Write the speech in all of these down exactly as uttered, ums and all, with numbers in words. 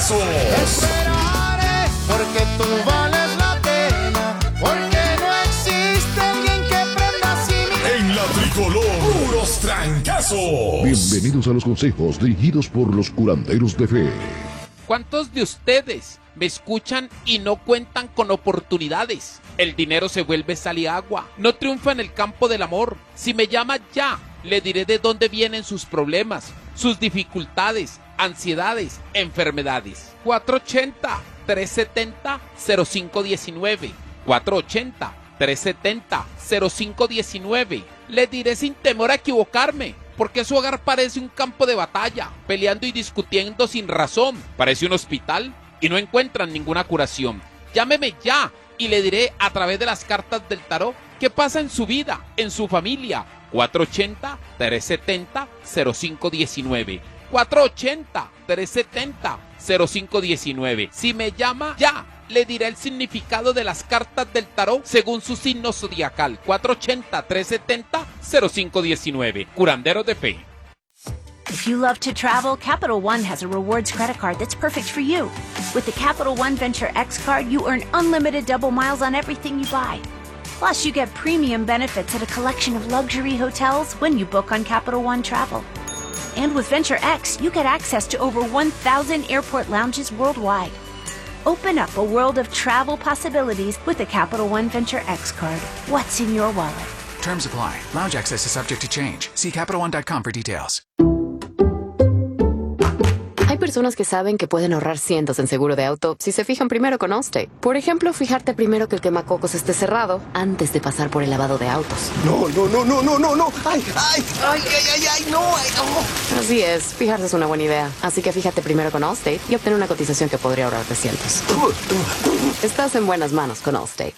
trancazos. Esperaré porque tú vales la pena, porque no existe alguien que prenda así mi... En la tricolor, puros trancazos. Bienvenidos a los consejos dirigidos por los curanderos de fe. ¿Cuántos de ustedes me escuchan y no cuentan con oportunidades? El dinero se vuelve sal y agua. No triunfa en el campo del amor. Si me llama ya, le diré de dónde vienen sus problemas, sus dificultades, ansiedades, enfermedades. cuatro ochenta, trescientos setenta, cero cinco diecinueve. cuatro ochenta, trescientos setenta, cero cinco diecinueve. Le diré sin temor a equivocarme, porque su hogar parece un campo de batalla, peleando y discutiendo sin razón. Parece un hospital y no encuentran ninguna curación. Llámeme ya y le diré a través de las cartas del tarot qué pasa en su vida, en su familia. cuatro ochenta, trescientos setenta, cero cinco diecinueve. cuatro ochenta, trescientos setenta, cero cinco diecinueve. Si me llama ya, le diré el significado de las cartas del tarot según su signo zodiacal. cuatro ochenta, trescientos setenta, cero cinco diecinueve. Curanderos de fe. If you love to travel, Capital One has a rewards credit card that's perfect for you. With the Capital One Venture X card, you earn unlimited double miles on everything you buy. Plus, you get premium benefits at a collection of luxury hotels when you book on Capital One Travel. And with Venture X, you get access to over one thousand airport lounges worldwide. Open up a world of travel possibilities with the Capital One Venture X card. What's in your wallet? Terms apply. Lounge access is subject to change. See Capital One dot com for details. Hay personas que saben que pueden ahorrar cientos en seguro de auto si se fijan primero con Allstate. Por ejemplo, fijarte primero que el quemacocos esté cerrado antes de pasar por el lavado de autos. No, no, no, no, no, no, no. Ay, ay, ay, ay, ay, ay, no, ay, no. Así es, fijarse es una buena idea. Así que fíjate primero con Allstate y obtén una cotización que podría ahorrarte cientos. Estás en buenas manos con Allstate.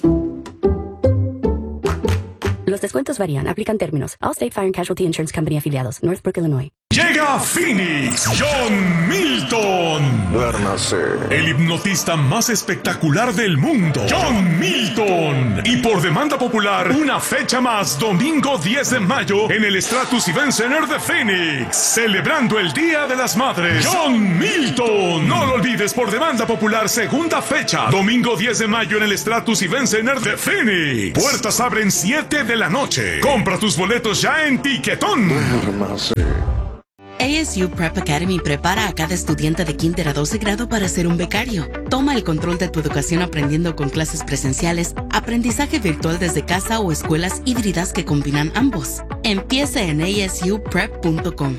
Los descuentos varían. Aplican términos. Allstate Fire and Casualty Insurance Company afiliados. Northbrook, Illinois. Llega a Phoenix, John Milton. Duérmase. El hipnotista más espectacular del mundo, John Milton. Y por demanda popular, una fecha más, domingo diez de mayo, en el Stratus Event Center de Phoenix. Celebrando el Día de las Madres, John Milton. No lo olvides, por demanda popular, segunda fecha, domingo diez de mayo, en el Stratus Event Center de Phoenix. Puertas abren siete de la noche. Compra tus boletos ya en Tiquetón. Duérmase. A S U Prep Academy prepara a cada estudiante de kinder a doce grado para ser un becario. Toma el control de tu educación aprendiendo con clases presenciales, aprendizaje virtual desde casa o escuelas híbridas que combinan ambos. Empieza en A S U prep punto com.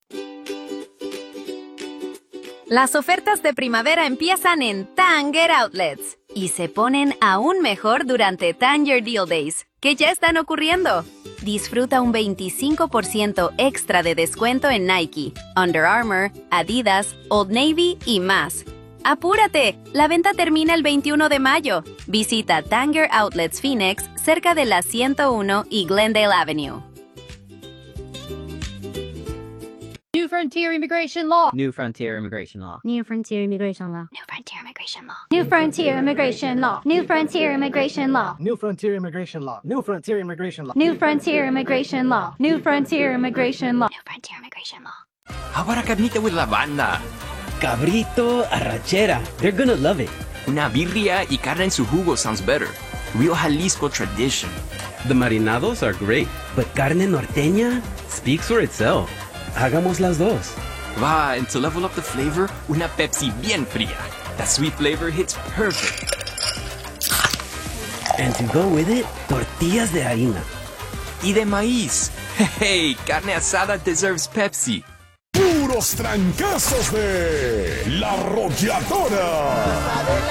Las ofertas de primavera empiezan en Tanger Outlets y se ponen aún mejor durante Tanger Deal Days, que ya están ocurriendo. Disfruta un veinticinco por ciento extra de descuento en Nike, Under Armour, Adidas, Old Navy y más. ¡Apúrate! La venta termina el veintiuno de mayo. Visita Tanger Outlets Phoenix, cerca de la ciento uno y Glendale Avenue. New Frontier Immigration Law. New Frontier Immigration Law. New Frontier Immigration Law. New Frontier Immigration Law. New Frontier Immigration Law. New Frontier Immigration Law. New Frontier Immigration Law. New Frontier Immigration Law. New Frontier Immigration Law. New Frontier Immigration Law. New Frontier Immigration Law. How about a carnita with lavanda? Cabrito, arrachera. They're gonna love it. Una birria y carne en su jugo sounds better. Real Jalisco tradition. The marinados are great, but carne norteña speaks for itself. Hagamos las dos. Va, and to level up the flavor, una Pepsi bien fría. That sweet flavor hits perfect. And to go with it, tortillas de harina. Y de maíz. Hey, carne asada deserves Pepsi. Puros trancazos de La Arrolladora.